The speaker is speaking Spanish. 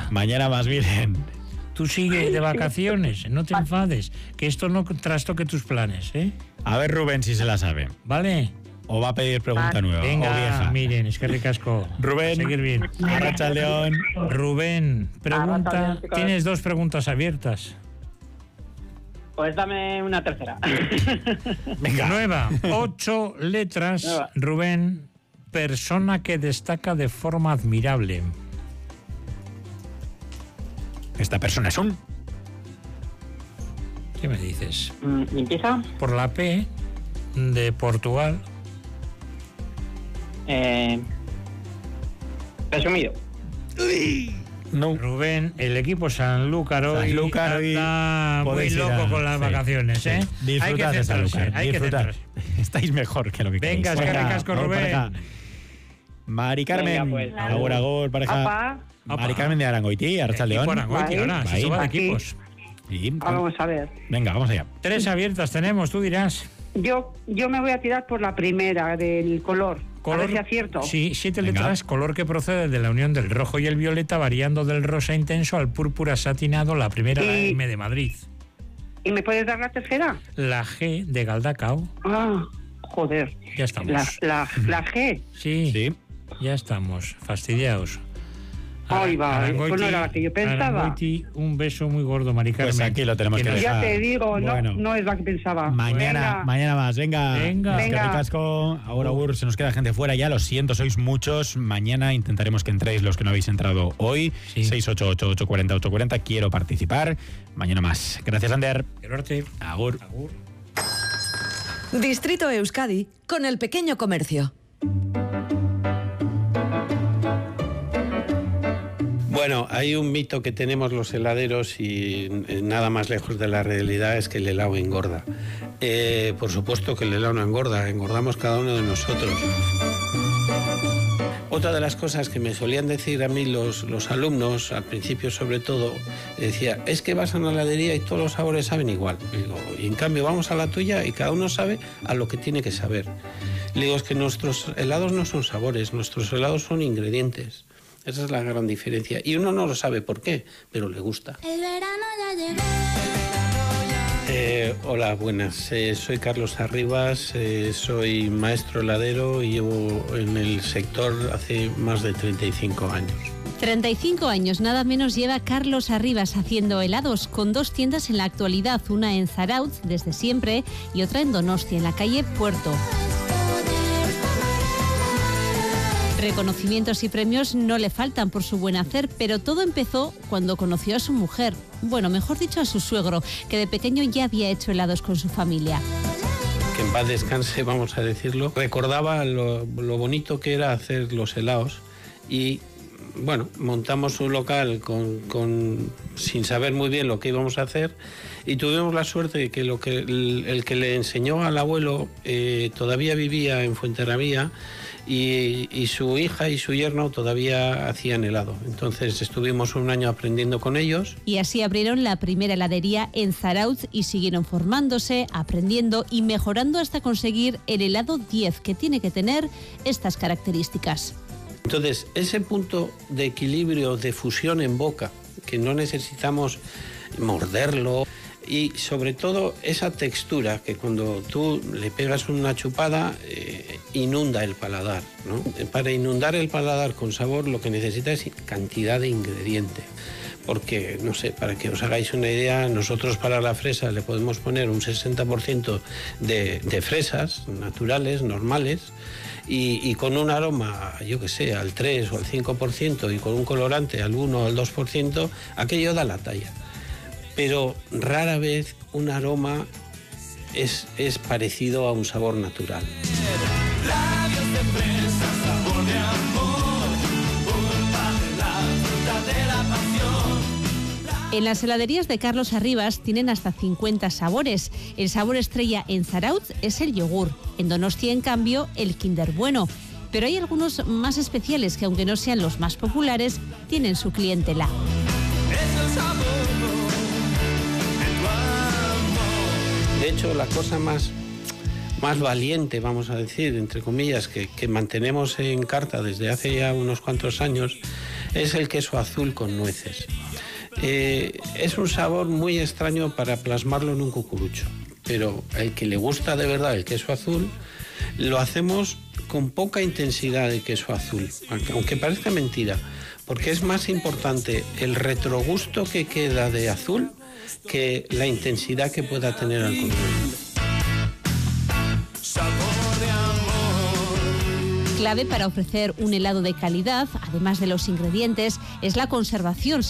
Mañana más, miren. Tú sigue de vacaciones, no te enfades, que esto no trastoque tus planes, ¿eh? A ver, Rubén, si se la sabe. ¿Vale? O va a pedir pregunta nueva. Venga, o vieja. miren, es que ricasco. Rubén, seguir bien. Arratsaldeon. Rubén, pregunta. Arratsaldeon, chicos. Tienes 2 preguntas abiertas. Pues dame una tercera. Venga. Nueva, 8 letras. Nueva. Rubén, persona que destaca de forma admirable. Esta persona es un... ¿Qué me dices? ¿Y empieza? Por la P de Portugal. Resumido. No. Rubén, el equipo Sanlúcar hoy Sanlúcar hoy anda muy podéis ir loco a- con las sí, vacaciones, sí. ¿eh? Disfrutad de Sanlúcar. hay que Disfrutad. centrarse. Estáis mejor que lo que Venga, queréis. es que ricasco, vamos Rubén. para acá. Mari Carmen. Venga, pues. Agur, agur, pareja. Apa, Mari Carmen de Arangoiti, Arratsaldeon. Equipo Arangoiti, Vale. ahora, si Ahí. se va de Aquí. equipos. Y- vamos a ver. Venga, vamos allá. 3 abiertas tenemos, tú dirás. Yo me voy a tirar por la primera, del color. A ver si acierto. Sí, 7 Venga. letras, color que procede de la unión del rojo y el violeta, variando del rosa intenso al púrpura satinado, la primera, la Y- M de Madrid. ¿Y me puedes dar la tercera? La G de Galdacao, Ah, joder. ya estamos. La G. Sí, Sí. ya estamos, fastidiados. Ahí va, pues no era la que yo pensaba. Arangoiti, un beso muy gordo, Mari Carmen. Pues aquí lo tenemos que nos- dejar. Ya te digo, Bueno. no es la que pensaba. Mañana más, venga. Venga. Es que Venga. ricasco. Ahora, se nos queda gente fuera ya, lo siento, sois muchos. Mañana intentaremos que entréis los que no habéis entrado hoy. Sí. 688-840-840, quiero participar. Mañana más. Gracias, Ander. Quererte. Agur. Agur. Distrito Euskadi con el pequeño comercio. Bueno, hay un mito que tenemos los heladeros y nada más lejos de la realidad es que el helado engorda. Por supuesto que el helado no engorda, engordamos cada uno de nosotros. Otra de las cosas que me solían decir a mí los alumnos, al principio sobre todo, decía, es que vas a una heladería y todos los sabores saben igual. Y digo, y en cambio vamos a la tuya y cada uno sabe a lo que tiene que saber. Le digo, es que nuestros helados no son sabores, nuestros helados son ingredientes. Esa es la gran diferencia. Y uno no lo sabe por qué, pero le gusta. El verano ya llegó. Hola, buenas. Soy Carlos Arribas, soy maestro heladero y llevo en el sector hace más de 35 años. 35 años nada menos lleva Carlos Arribas haciendo helados, con 2 tiendas en la actualidad, una en Zarautz desde siempre y otra en Donostia, en la calle Puerto. Reconocimientos y premios no le faltan por su buen hacer, pero todo empezó cuando conoció a su mujer, bueno, mejor dicho a su suegro, que de pequeño ya había hecho helados con su familia. Que en paz descanse, vamos a decirlo. Recordaba lo bonito que era hacer los helados y, bueno, montamos un local sin saber muy bien lo que íbamos a hacer y tuvimos la suerte de que, el que le enseñó al abuelo todavía vivía en Fuenterrabía y su hija y su yerno todavía hacían helado. Entonces estuvimos un año aprendiendo con ellos. Y así abrieron la primera heladería en Zarautz y siguieron formándose, aprendiendo y mejorando hasta conseguir el helado 10, que tiene que tener estas características. Entonces, ese punto de equilibrio, de fusión en boca, que no necesitamos morderlo, y sobre todo esa textura que cuando tú le pegas una chupada inunda el paladar, ¿no? Para inundar el paladar con sabor lo que necesita es cantidad de ingrediente. Porque, no sé, para que os hagáis una idea, nosotros para la fresa le podemos poner un 60% de fresas naturales, normales, y con un aroma, yo que sé, al 3 o al 5% y con un colorante al 1 o al 2%, aquello da la talla. Pero rara vez un aroma es parecido a un sabor natural. En las heladerías de Carlos Arribas tienen hasta 50 sabores. El sabor estrella en Zarautz es el yogur. En Donostia, en cambio, el Kinder Bueno. Pero hay algunos más especiales que, aunque no sean los más populares, tienen su clientela. De hecho, la cosa más valiente, vamos a decir, entre comillas, que mantenemos en carta desde hace ya unos cuantos años, es el queso azul con nueces. Es un sabor muy extraño para plasmarlo en un cucurucho, pero el que le gusta de verdad el queso azul, lo hacemos con poca intensidad de queso azul, aunque parezca mentira, porque es más importante el retrogusto que queda de azul que la intensidad que pueda tener al consumo. Clave para ofrecer un helado de calidad, además de los ingredientes, es la conservación.